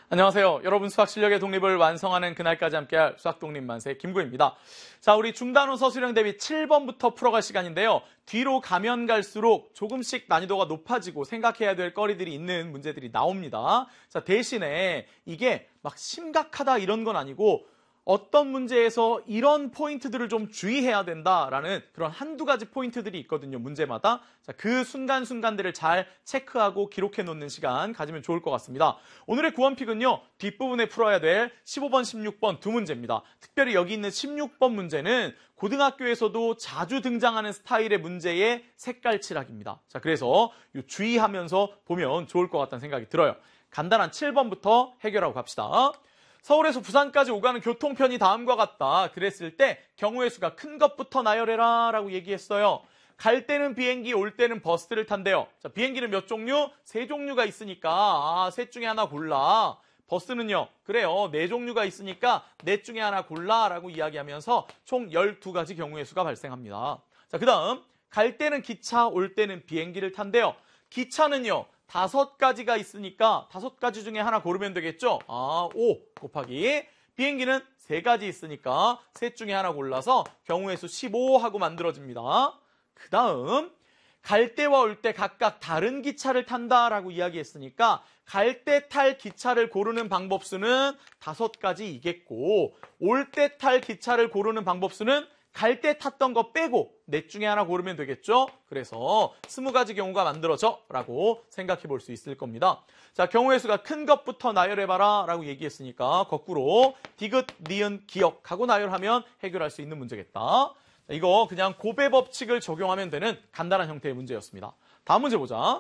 안녕하세요. 여러분 수학 실력의 독립을 완성하는 그날까지 함께할 수학 독립 만세 김구입니다. 자, 우리 중단원서 수령 대비 7번부터 풀어갈 시간인데요. 뒤로 가면 갈수록 조금씩 난이도가 높아지고 생각해야 될 거리들이 있는 문제들이 나옵니다. 자, 대신에 이게 막 심각하다 이런 건 아니고 어떤 문제에서 이런 포인트들을 좀 주의해야 된다라는 그런 한두 가지 포인트들이 있거든요, 문제마다. 자, 그 순간순간들을 잘 체크하고 기록해 놓는 시간 가지면 좋을 것 같습니다. 오늘의 구원픽은요, 뒷부분에 풀어야 될 15번, 16번 두 문제입니다. 특별히 여기 있는 16번 문제는 고등학교에서도 자주 등장하는 스타일의 문제의 색깔칠하기입니다. 자, 그래서 주의하면서 보면 좋을 것 같다는 생각이 들어요. 간단한 7번부터 해결하고 갑시다. 서울에서 부산까지 오가는 교통편이 다음과 같다. 그랬을 때 경우의 수가 큰 것부터 나열해라 라고 얘기했어요. 갈 때는 비행기, 올 때는 버스를 탄대요. 자, 비행기는 몇 종류? 3종류가 있으니까 셋 중에 하나 골라. 버스는요? 그래요. 4종류가 있으니까 넷 중에 하나 골라 라고 이야기하면서 총 12가지 경우의 수가 발생합니다. 자, 그 다음 갈 때는 기차, 올 때는 비행기를 탄대요. 기차는요? 5가지가 있으니까 5가지 중에 하나 고르면 되겠죠? 5 곱하기 비행기는 3가지 있으니까 셋 중에 하나 골라서 경우의 수 15하고 만들어집니다. 그 다음 갈 때와 올 때 각각 다른 기차를 탄다라고 이야기했으니까 갈 때 탈 기차를 고르는 방법 수는 5가지이겠고 올 때 탈 기차를 고르는 방법 수는 갈 때 탔던 거 빼고 넷 중에 하나 고르면 되겠죠? 그래서 20가지 경우가 만들어져 라고 생각해 볼 수 있을 겁니다. 자, 경우의 수가 큰 것부터 나열해봐라 라고 얘기했으니까 거꾸로 디귿, 니은, 기역하고 나열하면 해결할 수 있는 문제겠다. 자, 이거 그냥 곱의 법칙을 적용하면 되는 간단한 형태의 문제였습니다. 다음 문제 보자.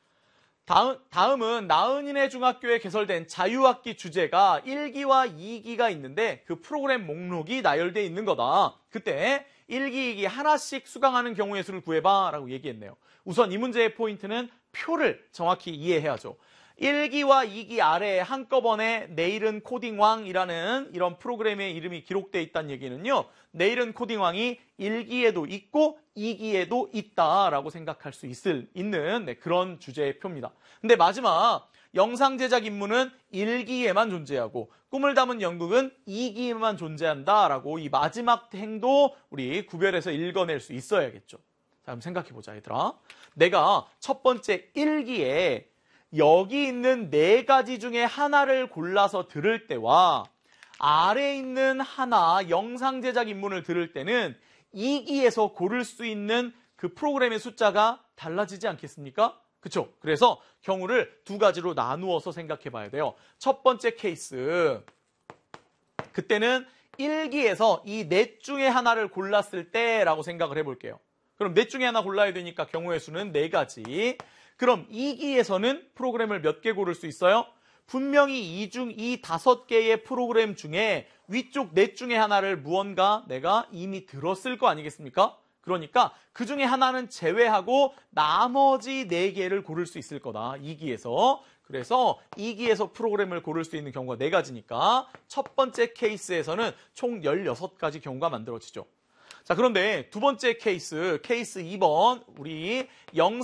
다음은 나은이네 중학교에 개설된 자유학기 주제가 1기와 2기가 있는데 그 프로그램 목록이 나열되어 있는 거다. 그때 1기, 2기 하나씩 수강하는 경우의 수를 구해봐 라고 얘기했네요. 우선 이 문제의 포인트는 표를 정확히 이해해야죠. 1기와 2기 아래에 한꺼번에 내일은 코딩왕이라는 이런 프로그램의 이름이 기록되어 있다는 얘기는요. 내일은 코딩왕이 1기에도 있고 2기에도 있다라고 생각할 수 있는 그런 주제의 표입니다. 근데 마지막 영상 제작 임무는 1기에만 존재하고 꿈을 담은 연극은 2기에만 존재한다라고 이 마지막 행도 우리 구별해서 읽어낼 수 있어야겠죠. 자, 그럼 생각해보자, 얘들아. 내가 첫 번째 1기에 여기 있는 4가지 중에 하나를 골라서 들을 때와 아래에 있는 하나 영상 제작 임무를 들을 때는 2기에서 고를 수 있는 그 프로그램의 숫자가 달라지지 않겠습니까? 그쵸? 그래서 경우를 2가지로 나누어서 생각해 봐야 돼요. 첫 번째 케이스. 그때는 1기에서 이 넷 중에 하나를 골랐을 때라고 생각을 해볼게요. 그럼 넷 중에 하나 골라야 되니까 경우의 수는 4가지. 그럼 2기에서는 프로그램을 몇 개 고를 수 있어요? 분명히 이 5개의 프로그램 중에 위쪽 넷 중에 하나를 무언가 내가 이미 들었을 거 아니겠습니까? 그러니까 그 중에 하나는 제외하고 나머지 4개를 고를 수 있을 거다. 2기에서. 그래서 2기에서 프로그램을 고를 수 있는 경우가 4가지니까 첫 번째 케이스에서는 총 16가지 경우가 만들어지죠. 자, 그런데 두 번째 케이스 2번 우리 영상